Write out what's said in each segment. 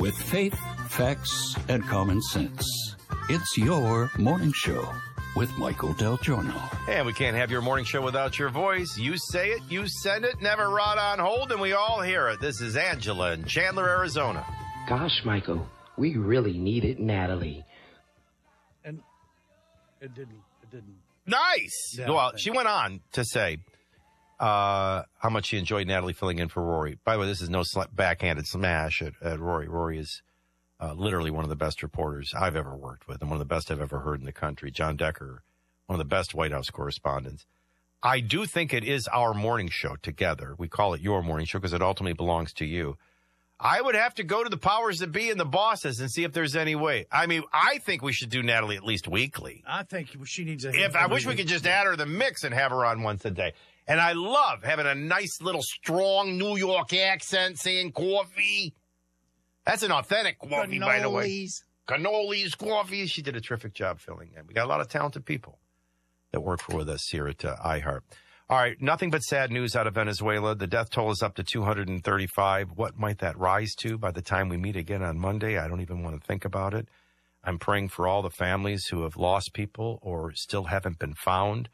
with faith, facts, and common sense. It's your morning show with Michael Del Giorno. And we can't have your morning show without your voice. You say it, you send it, never rot on hold, and we all hear it. This is Angela in Chandler, Arizona. Gosh, Michael, we really needed Natalie. And it didn't. Nice. Yeah, well, she went on to say how much she enjoyed Natalie filling in for Rory. By the way, this is no backhanded smash at Rory. Rory is literally one of the best reporters I've ever worked with and one of the best I've ever heard in the country. John Decker, one of the best White House correspondents. I do think it is our morning show together. We call it your morning show because it ultimately belongs to you. I would have to go to the powers that be and the bosses and see if there's any way. I mean, I think we should do Natalie at least weekly. I think she needs a... I wish we could just add her to the mix and have her on once a day. And I love having a nice little strong New York accent saying coffee. That's an authentic coffee, by the way. Cannolis, coffee. She did a terrific job filling in. We got a lot of talented people that work with us here at iHeart. All right, nothing but sad news out of Venezuela. The death toll is up to 235. What might that rise to by the time we meet again on Monday? I don't even want to think about it. I'm praying for all the families who have lost people or still haven't been found.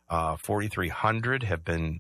4,300 have been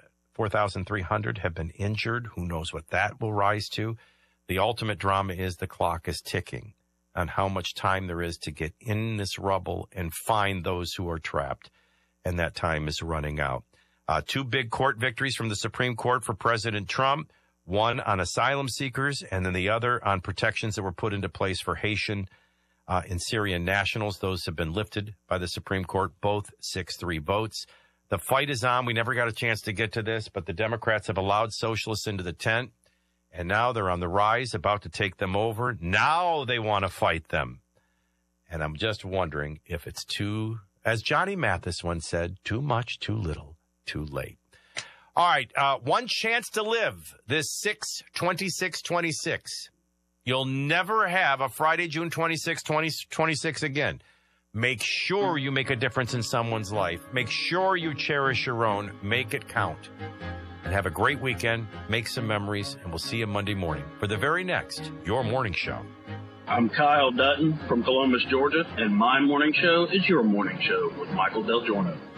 4,300 have been injured. Who knows what that will rise to? The ultimate drama is the clock is ticking on how much time there is to get in this rubble and find those who are trapped. And that time is running out. Two big court victories from the Supreme Court for President Trump, one on asylum seekers and then the other on protections that were put into place for Haitian and Syrian nationals. Those have been lifted by the Supreme Court, both 6-3 votes. The fight is on. We never got a chance to get to this, but the Democrats have allowed socialists into the tent, and now they're on the rise, about to take them over. Now they want to fight them. And I'm just wondering if it's too, as Johnny Mathis once said, too much, too little, too late. All right, one chance to live this 6/26/26. You'll never have a Friday, June 26, 2026 again. Make sure you make a difference in someone's life. Make sure you cherish your own. Make it count. And have a great weekend. Make some memories, and we'll see you Monday morning for the very next Your Morning Show. I'm Kyle Dutton from Columbus, Georgia, and my morning show is your morning show with Michael Del Giorno.